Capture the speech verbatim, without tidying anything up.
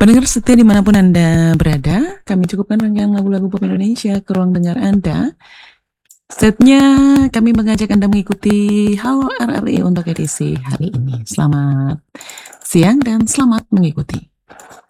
Pendengar setia dimanapun Anda berada, kami cukupkan rangkaian lagu-lagu pop Indonesia ke ruang dengar Anda. Setnya kami mengajak Anda mengikuti Halo R R I untuk edisi hari ini. Selamat siang dan selamat mengikuti.